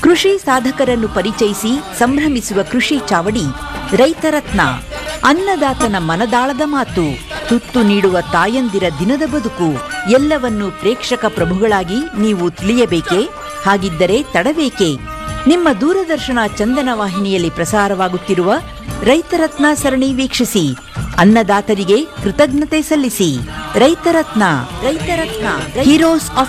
ಕೃಷಿ ಸಾಧಕರನ್ನು ಪರಿಚಯಿಸಿ ಸಂಭ್ರಮಿಸುವ ಕೃಷಿ ಚಾವಡಿ ರೈತರತ್ನ. ಅನ್ನದಾತನ ಮನದಾಳದ ಮಾತು, ತುತ್ತು ನೀಡುವ ತಾಯಂದಿರ ದಿನದ ಬದುಕು ಎಲ್ಲವನ್ನೂ ಪ್ರೇಕ್ಷಕ ಪ್ರಭುಗಳಾಗಿ ನೀವು ತಿಳಿಯಬೇಕೇ? ಹಾಗಿದ್ದರೆ ತಡಬೇಕೆ? ನಿಮ್ಮ ದೂರದರ್ಶನ ಚಂದನ ವಾಹಿನಿಯಲ್ಲಿ ಪ್ರಸಾರವಾಗುತ್ತಿರುವ ರೈತರತ್ನ ಸರಣಿ ವೀಕ್ಷಿಸಿ. ಅನ್ನದಾತರಿಗೆ ಕೃತಜ್ಞತೆ ಸಲ್ಲಿಸಿ. ರೈತರತ್ನ, ಹೀರೋಸ್ ಆಫ್